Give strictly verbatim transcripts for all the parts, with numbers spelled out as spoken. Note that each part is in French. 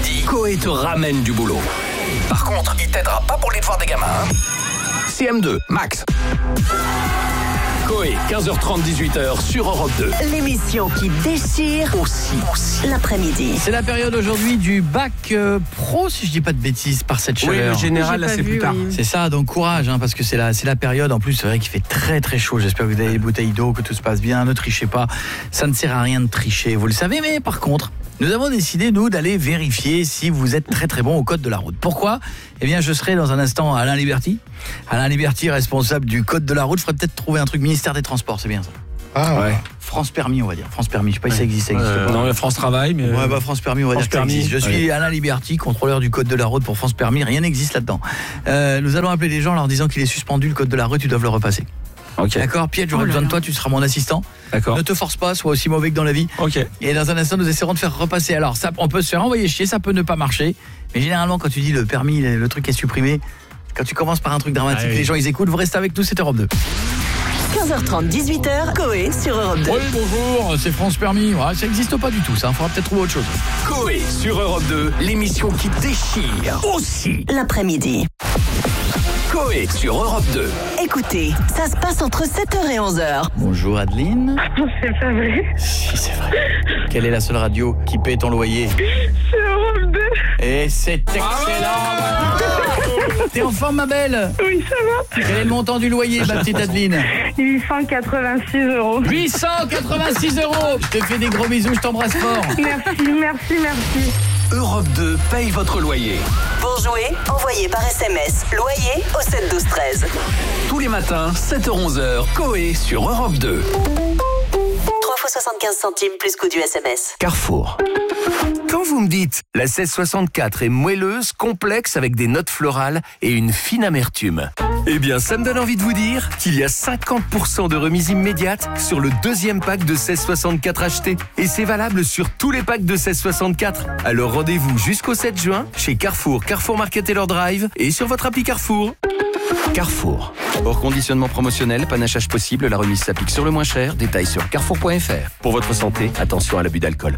l'après-midi, Coé te ramène du boulot. Par contre, il t'aidera pas pour les devoirs des gamins. Hein. C M deux, Max. Coé, quinze heures trente, dix-huit heures sur Europe deux. L'émission qui déchire aussi, aussi. l'après-midi. C'est la période aujourd'hui du bac euh, pro, si je dis pas de bêtises, par cette chaleur. Oui, le général, là, c'est vu, plus tard. Oui. C'est ça, donc courage, hein, parce que c'est la, c'est la période. En plus, c'est vrai qu'il fait très très chaud. J'espère que vous avez des bouteilles d'eau, que tout se passe bien. Ne trichez pas. Ça ne sert à rien de tricher, vous le savez. Mais par contre, nous avons décidé, nous, d'aller vérifier si vous êtes très très bon au code de la route. Pourquoi ? Eh bien, je serai dans un instant Alain Liberty. Alain Liberty, responsable du code de la route. Je ferais peut-être trouver un truc ministère des Transports, c'est bien ça. Ah ouais. France Permis, on va dire. France Permis, je sais pas si ça existe, ça existe euh, pas. Non, France Travail, mais... Ouais, bah France Permis, on va France dire que ça existe. Je suis ouais. Alain Liberty, contrôleur du code de la route pour France Permis. Rien n'existe là-dedans. Euh, nous allons appeler les gens en leur disant qu'il est suspendu, le code de la route, ils doivent le repasser. Okay. D'accord, Piet, j'aurai oh besoin là de toi, tu seras mon assistant. D'accord. Ne te force pas, sois aussi mauvais que dans la vie. Ok. Et dans un instant, nous essaierons de faire repasser. Alors, ça, on peut se faire envoyer chier, ça peut ne pas marcher. Mais généralement, quand tu dis le permis, le truc est supprimé, quand tu commences par un truc dramatique, ah oui. les gens ils écoutent. Vous restez avec nous, c'est Europe deux. quinze heures trente, dix-huit heures, Coé sur Europe deux. Oui, bonjour, c'est France Permis. Ouais, ça n'existe pas du tout, ça. Il faudra peut-être trouver autre chose. Coé sur Europe deux, l'émission qui déchire aussi l'après-midi. Coé sur Europe deux. Écoutez, ça se passe entre sept heures et onze heures. Bonjour Adeline. C'est pas vrai. Si, c'est vrai. Quelle est la seule radio qui paie ton loyer ? C'est Europe deux. Et c'est excellent. T'es en forme, ma belle ? Oui, ça va. Quel est le montant du loyer, ma petite Adeline ? huit cent quatre-vingt-six euros. huit cent quatre-vingt-six euros. Je te fais des gros bisous, je t'embrasse fort. Merci, merci, merci. Europe deux paye votre loyer. Pour jouer, envoyez par S M S loyer au sept douze treize. Tous les matins, sept heures onze heures, Coé sur Europe deux. trois fois soixante-quinze centimes plus coût du S M S. Carrefour. Quand vous me dites la seize soixante-quatre est moelleuse, complexe avec des notes florales et une fine amertume, eh bien ça me donne envie de vous dire qu'il y a cinquante pour cent de remise immédiate sur le deuxième pack de seize soixante-quatre acheté. Et c'est valable sur tous les packs de seize soixante-quatre. Alors rendez-vous jusqu'au sept juin chez Carrefour, Carrefour Market Taylor Drive et sur votre appli Carrefour. Carrefour. Hors conditionnement promotionnel, panachage possible, la remise s'applique sur le moins cher. Détails sur carrefour point f r. Pour votre santé, attention à l'abus d'alcool.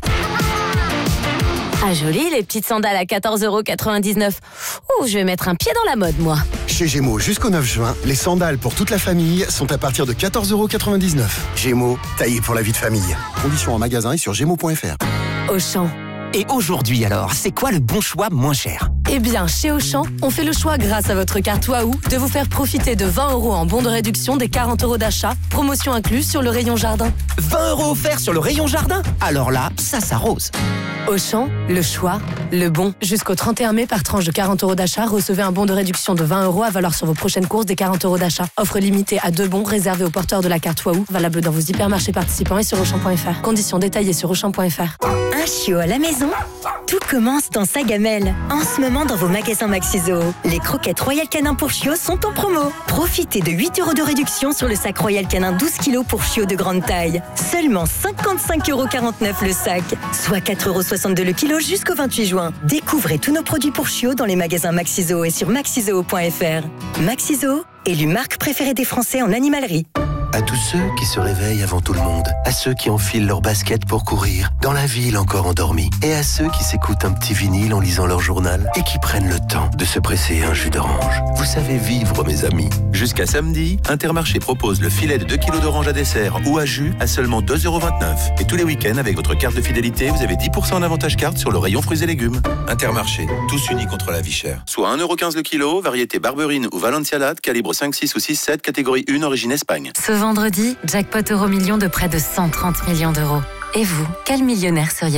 Ah joli, les petites sandales à quatorze euros quatre-vingt-dix-neuf. Ouh, je vais mettre un pied dans la mode, moi. Chez Gémeaux, jusqu'au neuf juin, les sandales pour toute la famille sont à partir de quatorze euros quatre-vingt-dix-neuf. Gémeaux, taillé pour la vie de famille. Conditions en magasin et sur gémeaux point f r. Auchan. Et aujourd'hui alors, c'est quoi le bon choix moins cher ? Eh bien, chez Auchan, on fait le choix grâce à votre carte Waouh de vous faire profiter de vingt euros en bon de réduction des quarante euros d'achat, promotion incluse sur le rayon jardin. vingt euros offerts sur le rayon jardin ? Alors là, ça s'arrose. Auchan, le choix, le bon. Jusqu'au trente et un mai, par tranche de quarante euros d'achat, recevez un bon de réduction de vingt euros à valoir sur vos prochaines courses des quarante euros d'achat. Offre limitée à deux bons réservés aux porteurs de la carte Waouh, valable dans vos hypermarchés participants et sur auchan point f r. Conditions détaillées sur auchan point f r. Un chiot à la maison ? Tout commence dans sa gamelle. En ce moment, dans vos magasins Maxi-Zoo, les croquettes Royal Canin pour chiots sont en promo. Profitez de huit euros de réduction sur le sac Royal Canin douze kilos pour chiots de grande taille. Seulement cinquante-cinq euros quarante-neuf le sac, soit quatre euros soixante-deux le kilo jusqu'au vingt-huit juin. Découvrez tous nos produits pour chiots dans les magasins Maxi-Zoo et sur maxizoo point f r. Maxi-Zoo, élu marque préférée des Français en animalerie. À tous ceux qui se réveillent avant tout le monde, à ceux qui enfilent leurs baskets pour courir, dans la ville encore endormis, et à ceux qui s'écoutent un petit vinyle en lisant leur journal et qui prennent le temps de se presser un jus d'orange. Vous savez vivre, mes amis. Jusqu'à samedi, Intermarché propose le filet de deux kilos d'orange à dessert ou à jus à seulement deux euros vingt-neuf. Et tous les week-ends, avec votre carte de fidélité, vous avez dix pour cent en avantage carte sur le rayon fruits et légumes. Intermarché, tous unis contre la vie chère. Soit un euro quinze le kilo, variété Barberine ou Valencialat, calibre cinq, six ou six sept, catégorie un, origine Espagne. Ce vendredi, jackpot euro million de près de cent trente millions d'euros. Et vous, quel millionnaire seriez-vous ?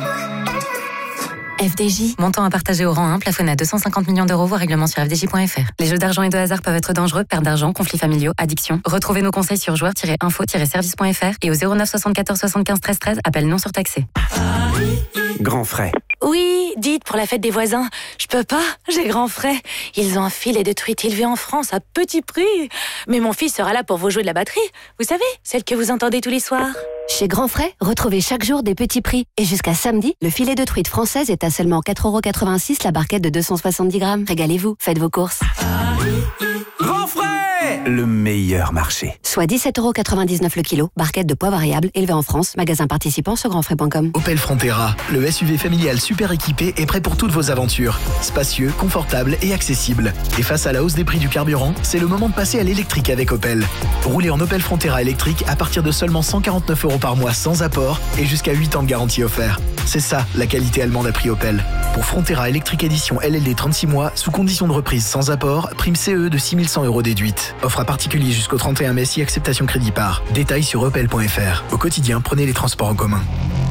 F D J, montant à partager au rang un, plafonné à deux cent cinquante millions d'euros, voire règlement sur f d j point f r. Les jeux d'argent et de hasard peuvent être dangereux, perte d'argent, conflits familiaux, addiction. Retrouvez nos conseils sur joueurs tiret info tiret service point f r et au zéro neuf soixante-quatorze soixante-quinze treize treize, appel non surtaxé. Grand frais. Oui, dites pour la fête des voisins. Je peux pas, j'ai grand frais. Ils ont un filet de truite élevé en France à petit prix. Mais mon fils sera là pour vous jouer de la batterie. Vous savez, celle que vous entendez tous les soirs. Chez Grand Frais, retrouvez chaque jour des petits prix. Et jusqu'à samedi, le filet de truite française est à seulement quatre euros quatre-vingt-six la barquette de deux cent soixante-dix grammes. Régalez-vous, faites vos courses. Grand Frais! Ouais, le meilleur marché. Soit dix-sept euros quatre-vingt-dix-neuf le kilo. Barquette de poids variable élevée en France. Magasin participant sur grand frais point com. Opel Frontera, le S U V familial super équipé est prêt pour toutes vos aventures. Spacieux, confortable et accessible. Et face à la hausse des prix du carburant, c'est le moment de passer à l'électrique avec Opel. Roulez en Opel Frontera électrique à partir de seulement cent quarante-neuf euros par mois sans apport et jusqu'à huit ans de garantie offert. C'est ça, la qualité allemande à prix Opel. Pour Frontera électrique édition L L D trente-six mois, sous condition de reprise sans apport, prime C E de six mille cent euros déduite. Offre à particulier jusqu'au trente et un mai si acceptation crédit par. Détails sur opel point f r. Au quotidien, prenez les transports en commun.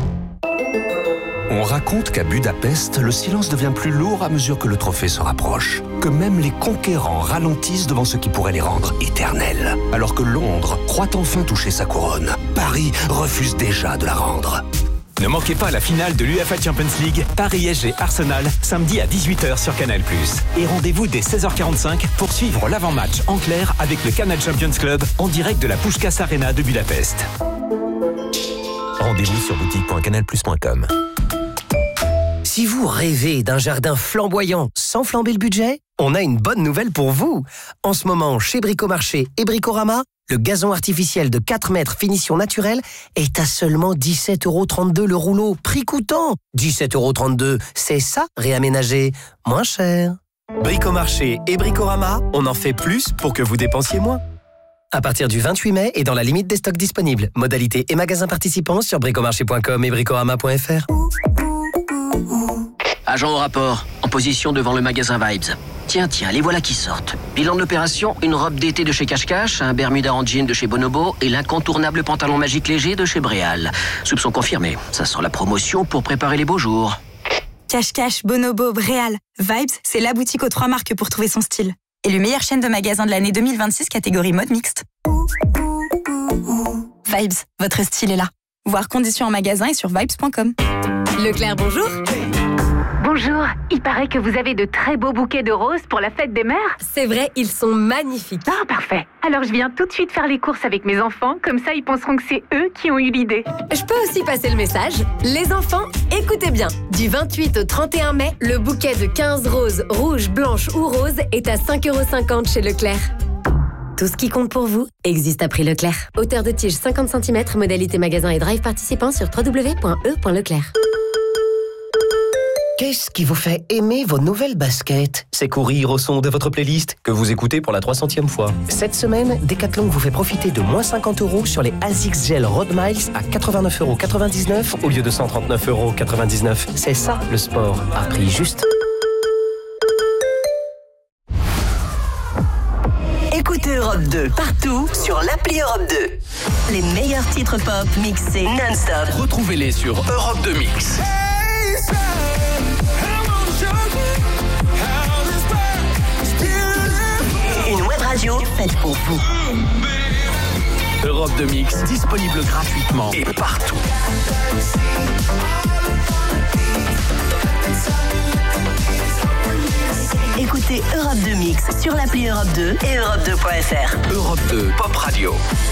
On raconte qu'à Budapest, le silence devient plus lourd à mesure que le trophée se rapproche. Que même les conquérants ralentissent devant ce qui pourrait les rendre éternels. Alors que Londres croit enfin toucher sa couronne, Paris refuse déjà de la rendre. Ne manquez pas la finale de l'U E F A Champions League, Paris S G Arsenal, samedi à dix-huit heures sur Canal plus. Et rendez-vous dès seize heures quarante-cinq pour suivre l'avant-match en clair avec le Canal Champions Club en direct de la Puskás Arena de Budapest. Rendez-vous sur boutique point canal plus point com. Si vous rêvez d'un jardin flamboyant sans flamber le budget, on a une bonne nouvelle pour vous. En ce moment, chez Bricomarché et Bricorama, le gazon artificiel de quatre mètres finition naturelle est à seulement dix-sept euros trente-deux le rouleau, prix coûtant. dix-sept euros trente-deux, c'est ça, réaménager moins cher. Bricomarché et Bricorama, on en fait plus pour que vous dépensiez moins. À partir du vingt-huit mai et dans la limite des stocks disponibles. Modalités et magasins participants sur bricomarché point com et bricorama point f r. Agent au rapport, en position devant le magasin Vibes. Tiens, tiens, les voilà qui sortent. Bilan de l'opération, une robe d'été de chez Cache Cache, un Bermuda en jean de chez Bonobo et l'incontournable pantalon magique léger de chez Bréal. Soupçon confirmé, ça sent la promotion pour préparer les beaux jours. Cache Cache, Bonobo, Bréal. Vibes, c'est la boutique aux trois marques pour trouver son style. Et le meilleure chaîne de magasins de l'année deux mille vingt-six, catégorie mode mixte. Vibes, votre style est là. Voir conditions en magasin et sur vibes point com. Leclerc, bonjour. Bonjour, il paraît que vous avez de très beaux bouquets de roses pour la fête des mères. C'est vrai, ils sont magnifiques. Ah, parfait. Alors je viens tout de suite faire les courses avec mes enfants, comme ça ils penseront que c'est eux qui ont eu l'idée. Je peux aussi passer le message. Les enfants, écoutez bien. Du vingt-huit au trente et un mai, le bouquet de quinze roses, rouges, blanches ou roses est à cinq euros cinquante chez Leclerc. Tout ce qui compte pour vous existe à prix Leclerc. Hauteur de tige cinquante centimètres, modalité magasin et drive participant sur w w w point e point leclerc. Qu'est-ce qui vous fait aimer vos nouvelles baskets? C'est courir au son de votre playlist que vous écoutez pour la trois centième fois. Cette semaine, Decathlon vous fait profiter de moins cinquante euros sur les Asics Gel Road Miles à quatre-vingt-neuf euros quatre-vingt-dix-neuf au lieu de cent trente-neuf euros quatre-vingt-dix-neuf. C'est ça le sport, à prix juste. Écoutez Europe deux partout sur l'appli Europe deux. Les meilleurs titres pop mixés non-stop. Retrouvez-les sur Europe deux Mix. Une web radio faite pour vous. Europe deux Mix, disponible gratuitement et partout. Écoutez Europe deux Mix sur l'appli Europe deux et europe deux point f r. Europe deux, Pop Radio.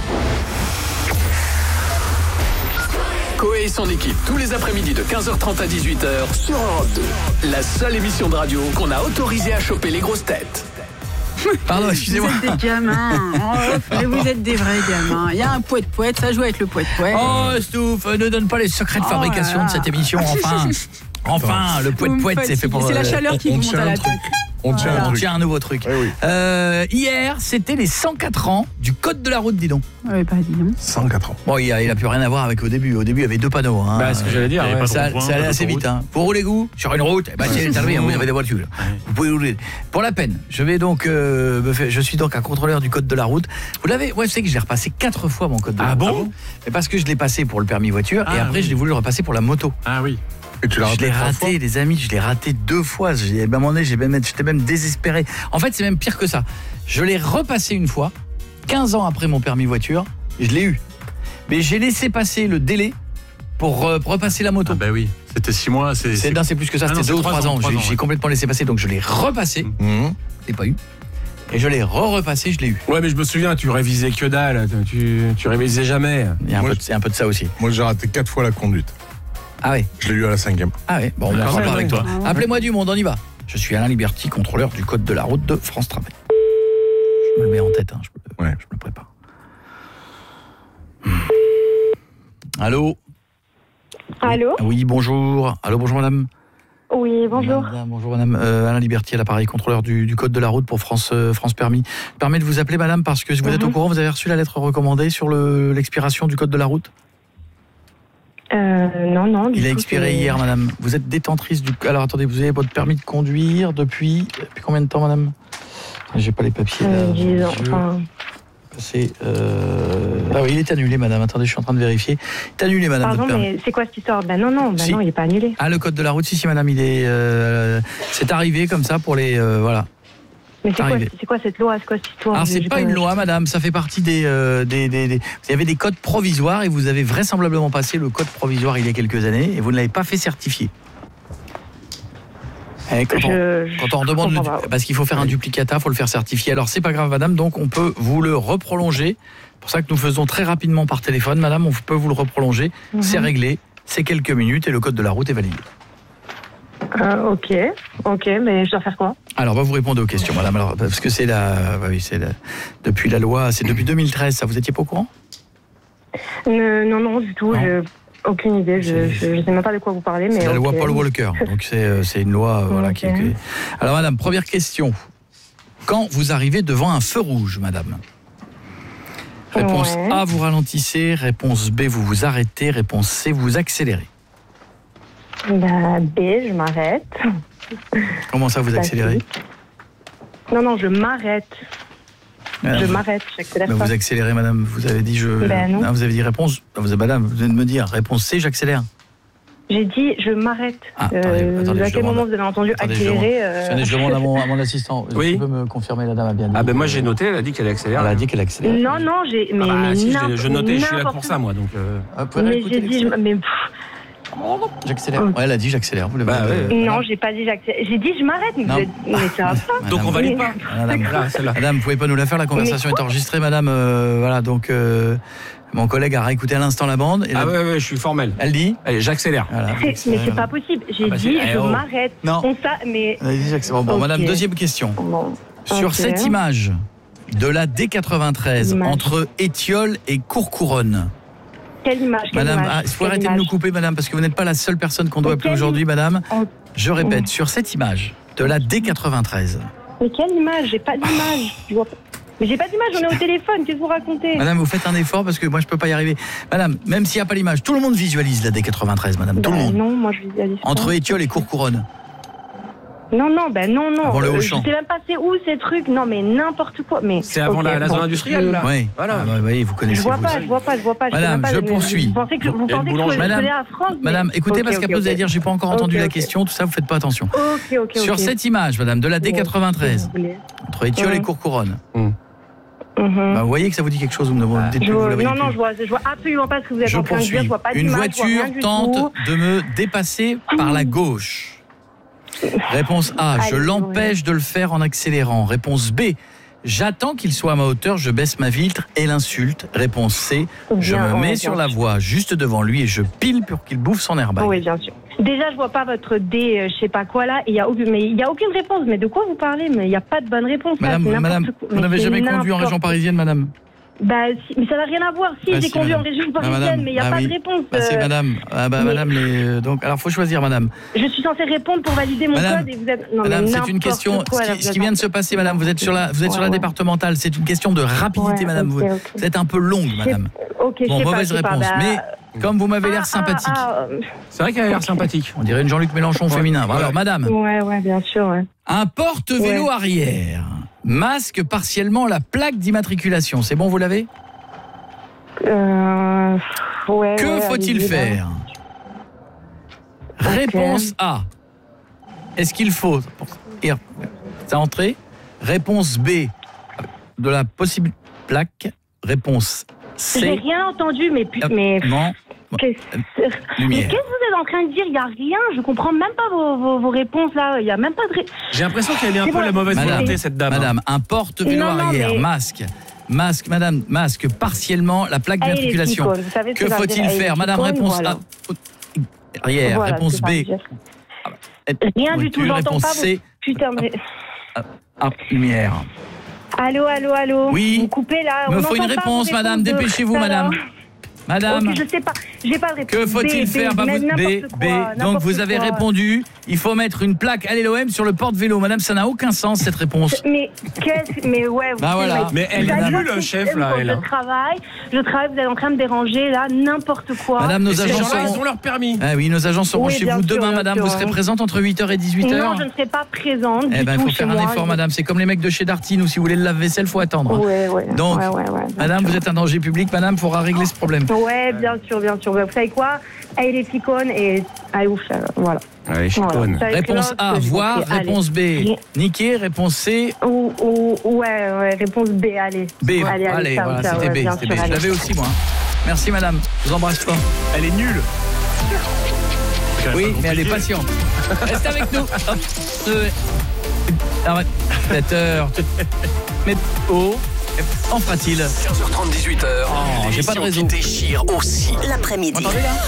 Coé et son équipe, tous les après-midi de quinze heures trente à dix-huit heures sur Europe deux. La seule émission de radio qu'on a autorisé à choper les grosses têtes. Pardon, excusez-moi. Vous êtes des gamins. Oh, mais vous êtes des vrais gamins. Il y a un poète-poète, ça joue avec le poète-poète. Oh, Stouff, ne donne pas les secrets de fabrication oh de cette émission, enfin. Enfin, le poète-poète, c'est fait pour... C'est la chaleur qui vous monte à la tête. On tient, voilà. un, on tient un nouveau truc. Oui, oui. Euh, hier, c'était les cent quatre ans du code de la route, dis donc. Oui, pas dis donc. cent quatre ans. Bon, il a, il a plus rien à voir avec au début. Au début, il y avait deux panneaux. Hein. Bah, ce que j'allais dire. Ouais, Ouais, ça, ça allait assez vite. Hein. Pour rouler goût sur une route, bah, c'est terminé, vous avez des voitures. Vous pouvez rouler. Pour la peine, je vais donc, euh, me faire, je suis donc un contrôleur du code de la route. Vous l'avez, ouais, vous savez que je l'ai repassé quatre fois mon code de la route. Ah bon? Mais parce que je l'ai passé pour le permis voiture ah, et après, oui. je l'ai voulu le repasser pour la moto. Ah oui. Et tu l'as je l'ai raté, les amis, je l'ai raté deux fois. J'ai, à un moment donné, j'ai même, j'étais même désespéré. En fait, c'est même pire que ça. Je l'ai repassé une fois, quinze ans après mon permis voiture, je l'ai eu. Mais j'ai laissé passer le délai pour euh, repasser la moto. Ah bah oui, c'était six mois. C'est, c'est, non, c'est plus que ça, ah c'était deux ou trois ans. ans. J'ai, ans, j'ai ouais. complètement laissé passer, donc je l'ai repassé. Mmh. Je l'ai pas eu. Et je l'ai re-repassé, je l'ai eu. Ouais, mais je me souviens, tu révisais que dalle, tu, tu révisais jamais. Il y a un, moi, peu de, c'est un peu de ça aussi. Moi, j'ai raté quatre fois la conduite. Ah ouais. Je l'ai eu à la cinquième. Ah ouais, bon, on en parle avec toi. Ah ouais. Appelez-moi du monde, on y va. Je suis Alain Liberty, contrôleur du code de la route de France Travail. me le mets en tête, hein, je, me, ouais. je me le prépare. Allô ? Allô ? Oui, bonjour. Allô, bonjour madame. Oui, bonjour. Madame, bonjour madame. Euh, Alain Libertier, l'appareil contrôleur du, du code de la route pour France, euh, France Permis. Je permets de vous appeler madame parce que si vous mm-hmm. êtes au courant, vous avez reçu la lettre recommandée sur le, l'expiration du code de la route ? Euh, non, non. Il a coup, expiré c'est... hier madame. Vous êtes détentrice du... Alors attendez, vous avez votre permis de conduire depuis... Depuis combien de temps madame ? J'ai pas les papiers là. Euh, dix ans, enfin... C'est euh... Ah oui, il est annulé, madame. Attendez, je suis en train de vérifier. Il est annulé, madame. Pardon, mais c'est quoi cette histoire ? Ben non, non, ben si. non, il n'est pas annulé. Ah, le code de la route, si, si, madame, il est. Euh... C'est arrivé comme ça pour les. Euh, voilà. Mais c'est quoi, c'est quoi cette loi ? C'est quoi cette histoire ? Alors, c'est pas, pas une loi, madame. Ça fait partie des, euh, des, des, des. Il y avait des codes provisoires et vous avez vraisemblablement passé le code provisoire il y a quelques années et vous ne l'avez pas fait certifier. Eh, quand, je, on, quand on redemande le, parce qu'il faut faire un duplicata, il faut le faire certifier. Alors c'est pas grave madame, donc on peut vous le reprolonger. C'est pour ça que nous faisons très rapidement par téléphone, madame, on peut vous le reprolonger. Mm-hmm. C'est réglé, c'est quelques minutes et le code de la route est validé. Euh, ok, ok, mais je dois faire quoi ? Alors, bah, vous répondez aux questions, madame. Alors, parce que c'est la, bah oui, c'est la, depuis la loi, c'est depuis deux mille treize. Ça, vous étiez pas au courant ? euh, Non, non, du tout. Non. Je... Aucune idée, je ne sais même pas de quoi vous parlez. Mais c'est la okay. loi Paul Walker, donc c'est, c'est une loi euh, voilà, okay. qui, qui... Alors madame, première question. Quand vous arrivez devant un feu rouge, madame ? Réponse ouais. A, vous ralentissez. Réponse B, vous vous arrêtez. Réponse C, vous accélérez. Bah, B, je m'arrête. Comment ça, vous bah, accélérez ? Non, non, je m'arrête. Alors, je m'arrête, j'accélère ben pas. Vous accélérez, madame. Vous avez dit je. Ben non. Ah, vous avez dit réponse. Vous avez, madame, vous venez de me dire réponse C, j'accélère. J'ai dit je m'arrête. Ah, attendez, euh, attendez, à quel moment vous avez entendu attendez, accélérer je, demande, euh... je demande à mon, à mon assistant. Oui. Tu peux me confirmer, la dame a bien dit. Ah ben moi j'ai noté, elle a dit qu'elle accélère. Elle a dit qu'elle accélère. Non, non, j'ai. Mais, ah bah, mais si, je, je notais, je suis là pour ça, moi. Donc. Euh... Ah, mais j'ai dit. Je, mais. J'accélère. Ouais, elle a dit j'accélère. Vous bah, ouais. Non, j'ai pas dit j'accélère. J'ai dit je m'arrête, mais, vous êtes... mais ça va pas. Donc on valide pas. Madame, là, madame, vous pouvez pas nous la faire, la conversation est enregistrée, madame. Euh, voilà, donc euh, mon collègue a réécouté à l'instant la bande. Et ah la... ouais, ouais, je suis formel. Elle dit allez, j'accélère. Voilà, c'est, mais c'est pas possible. J'ai ah bah dit je oh. m'arrête. Non. On ça, mais. Elle a dit j'accélère. Bon, okay. Madame, deuxième question. Bon. Sur okay. cette image de la D quatre-vingt-treize image. Entre Étiole et Courcouronne. Quelle image, quelle madame, image, ah, il faut arrêter image. de nous couper, madame, parce que vous n'êtes pas la seule personne qu'on doit appeler aujourd'hui, madame. Oh. Je répète, oh. sur cette image de la D quatre-vingt-treize. Mais quelle image ? J'ai pas d'image. Je vois pas. Mais j'ai pas d'image, on est au téléphone, qu'est-ce que vous racontez ? Madame, vous faites un effort parce que moi je peux pas y arriver. Madame, même s'il n'y a pas l'image, tout le monde visualise la D quatre-vingt-treize, madame, bah, tout le monde. Non, moi je visualise. Entre Étiole et Courcouronne. Non, non, ben non, non. Avant le euh, Auchan. Je sais même pas c'est où ces trucs. Non, mais n'importe quoi. Mais c'est avant okay, la, la zone bon, industrielle, là. Oui. Voilà. Ah, bah, oui, vous connaissez. Je vois vous pas, je vois pas, je vois pas. Madame, je, je pas, poursuis. Vous pensez que vous pensez que je Madame, suis à France mais... Madame, écoutez, okay, parce qu'après okay, vous allez dire, j'ai pas encore entendu okay, la okay. question, tout ça, vous faites pas attention. Ok, ok, Sur okay. cette image, madame, de la D quatre-vingt-treize, entre Étiole et Courcouronne. Mm-hmm. Bah, vous voyez que ça vous dit quelque chose, vous me demandez je vois, Non, non, je vois, je vois absolument pas ce que vous êtes je en train poursuis. de dire. Je vois pas Une d'image, voiture je vois tente de me dépasser par la gauche. Réponse A, je l'empêche de le faire en accélérant. Réponse B, j'attends qu'il soit à ma hauteur, je baisse ma vitre et l'insulte. Réponse C, je me mets sur la voie juste devant lui et je pile pour qu'il bouffe son airbag. Oui, bien sûr. Déjà, je vois pas votre D, euh, je sais pas quoi là. Il y a aucune, mais il y a aucune réponse. Mais de quoi vous parlez ? Mais il y a pas de bonne réponse. Madame, là, madame, vous n'avez jamais conduit en région parisienne, madame ? Bah, si, mais ça n'a rien à voir. Si, bah, j'ai si, conduit madame. en région parisienne, bah, mais il n'y a bah, pas oui. de réponse. Bah, c'est madame. Ah, bah, mais... madame, les... donc, alors, faut choisir, madame. Je suis censée répondre pour valider mon madame, code et vous êtes. Non, madame, c'est une question. Quoi, ce, qui, ce qui vient de se passer, madame, vous êtes sur la, vous êtes ouais, sur la ouais. départementale. C'est une question de rapidité, ouais, madame. Okay, vous, okay. vous êtes un peu longue, madame. Ok, bon, mauvaise pas, réponse. Pas, bah... Mais comme vous m'avez l'air ah, sympathique. Ah, ah, c'est vrai qu'elle a l'air sympathique. On dirait une Jean-Luc Mélenchon ouais. féminin. Alors, madame. Ouais, ouais, bien sûr. Ouais. Un porte-vélo ouais. arrière masque partiellement la plaque d'immatriculation. C'est bon, vous l'avez ? Euh, ouais, que ouais, faut-il faire ? Okay. Réponse A. Est-ce qu'il faut ça entrer ? Réponse B. De la possible plaque. Réponse C. J'ai rien entendu, mais mais. Non. Qu'est-ce... Mais qu'est-ce que vous êtes en train de dire ? Il n'y a rien. Je comprends même pas vos, vos, vos réponses là. Il n'y a même pas de. Ré... J'ai l'impression qu'elle est un c'est peu bon. La mauvaise volonté cette dame. Madame, un porte-vélo non, non, arrière, mais... masque. Masque, madame, masque partiellement la plaque d'immatriculation. Que faut-il faire ? Madame, réponse A. Arrière, voilà, réponse B. Rien du tout, j'entends pas. C. Putain, mais. Ah, lumière. Allô, allô, allô. Oui. Vous coupez là. Il me on faut une n'entend pas réponse, vos madame. réponses de Dépêchez-vous, tout à madame. l'heure. Madame. Ok, je sais pas. J'ai pas de réponse. Que faut-il B, faire B, bah, vous, n'importe B, quoi, B. Donc n'importe vous avez quoi. répondu, il faut mettre une plaque à l'L O M sur le porte-vélo. Madame, ça n'a aucun sens cette réponse. Mais qu'est-ce Mais ouais, vous Bah savez, voilà. Mais elle vous est allez nulle, voir, chef, c'est- là, Je elle, hein. travaille, je travaille, vous êtes en train de me déranger, là, n'importe quoi. Madame, nos Ces agents gens-là, ils seront... ont leur permis. Ah oui, nos agents seront Oui, chez bien vous sûr, demain, bien madame. sûr, Vous serez oui. présente entre huit heures et dix-huit heures. Non, je ne serai pas présente Eh du ben, il tout faut chez faire un moi. effort, madame. C'est comme les mecs de chez Darty, nous, si vous voulez le lave-vaisselle, faut attendre. Ouais, ouais. Donc, ouais, ouais, ouais, madame, vous êtes un danger public, madame, il faudra régler ce problème. Ouais, bien sûr, bien sûr. Vous savez quoi? Elle est picone et allez ouf, voilà. Allez, Voilà. Ça Réponse écrit A, l'autre, j'ai voir. compris. Allez. Réponse B, niquer. Réponse C, Ou, ou, ouais, ouais, réponse B, allez. B. Allez, allez, ça, voilà, ça, c'était ouais, B. bien C'était sûr, B. Je allez. l'avais aussi, moi. Merci, madame. Je vous embrasse fort. Elle est nulle. Oui, mais elle est patiente. Reste avec nous. Hop. Euh, Arrête. sept heures. Mais oh, en fera-t-il? quinze heures trente, dix-huit heures. Oh, j'ai pas de réseau. Qui déchire aussi. L'après-midi. Entendez là?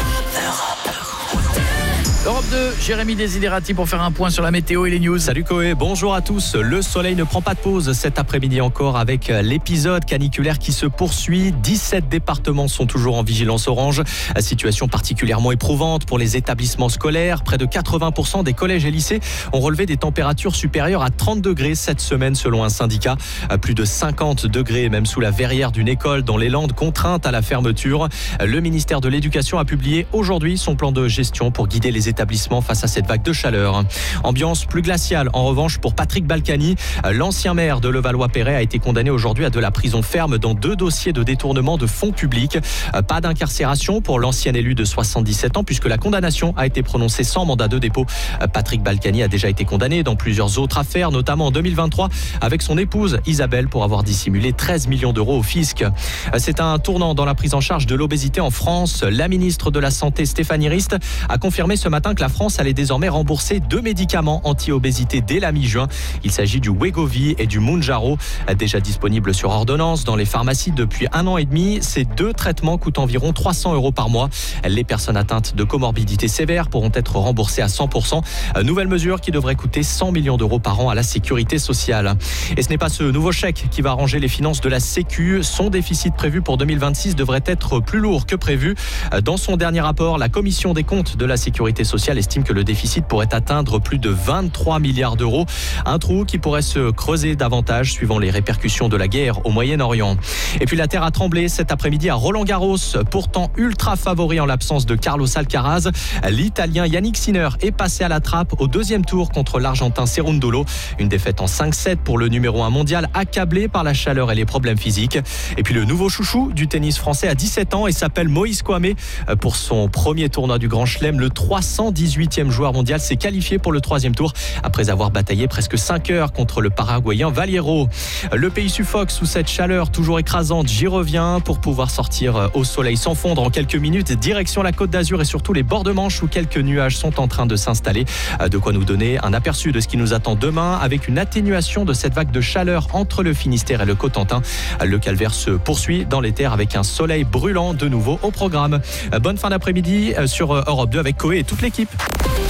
Europe deux, Jérémy Desiderati pour faire un point sur la météo et les news. Salut Koé, bonjour à tous. Le soleil ne prend pas de pause cet après-midi encore avec l'épisode caniculaire qui se poursuit. dix-sept départements sont toujours en vigilance orange. Situation particulièrement éprouvante pour les établissements scolaires. Près de quatre-vingts pour cent des collèges et lycées ont relevé des températures supérieures à trente degrés cette semaine selon un syndicat. Plus de cinquante degrés même sous la verrière d'une école dans les Landes contrainte à la fermeture. Le ministère de l'Éducation a publié aujourd'hui son plan de gestion pour guider les établissements face à cette vague de chaleur. Ambiance plus glaciale en revanche pour Patrick Balkany. L'ancien maire de Levallois-Perret a été condamné aujourd'hui à de la prison ferme dans deux dossiers de détournement de fonds publics. Pas d'incarcération pour l'ancien élu de soixante-dix-sept ans puisque la condamnation a été prononcée sans mandat de dépôt. Patrick Balkany a déjà été condamné dans plusieurs autres affaires, notamment en deux mille vingt-trois avec son épouse Isabelle pour avoir dissimulé treize millions d'euros au fisc. C'est un tournant dans la prise en charge de l'obésité en France. La ministre de la Santé Stéphanie Rist a confirmé ce matin que la France allait désormais rembourser deux médicaments anti-obésité dès la mi-juin. Il s'agit du Wegovy et du Mounjaro, déjà disponibles sur ordonnance dans les pharmacies depuis un an et demi. Ces deux traitements coûtent environ trois cents euros par mois. Les personnes atteintes de comorbidités sévères pourront être remboursées à cent pour cent. Nouvelle mesure qui devrait coûter cent millions d'euros par an à la sécurité sociale. Et ce n'est pas ce nouveau chèque qui va arranger les finances de la Sécu. Son déficit prévu pour deux mille vingt-six devrait être plus lourd que prévu. Dans son dernier rapport, la commission des comptes de la sécurité sociale estime que le déficit pourrait atteindre plus de vingt-trois milliards d'euros. Un trou qui pourrait se creuser davantage suivant les répercussions de la guerre au Moyen-Orient. Et puis la terre a tremblé cet après-midi à Roland-Garros, pourtant ultra favori en l'absence de Carlos Alcaraz. L'Italien Yannick Sinner est passé à la trappe au deuxième tour contre l'Argentin Cerundolo. Une défaite en cinq sept pour le numéro un mondial, accablé par la chaleur et les problèmes physiques. Et puis le nouveau chouchou du tennis français a dix-sept ans et s'appelle Moïse Kouamé. Pour son premier tournoi du Grand Chelem, le trois cent dix-huitième joueur mondial s'est qualifié pour le troisième tour après avoir bataillé presque cinq heures contre le Paraguayen Valero. Le pays suffoque sous cette chaleur toujours écrasante. J'y reviens pour pouvoir sortir au soleil sans fondre en quelques minutes. Direction la Côte d'Azur et surtout les bords de Manche où quelques nuages sont en train de s'installer. De quoi nous donner un aperçu de ce qui nous attend demain avec une atténuation de cette vague de chaleur entre le Finistère et le Cotentin. Le calvaire se poursuit dans les terres avec un soleil brûlant de nouveau au programme. Bonne fin d'après-midi sur Europe deux avec Koé et toute l'équipe.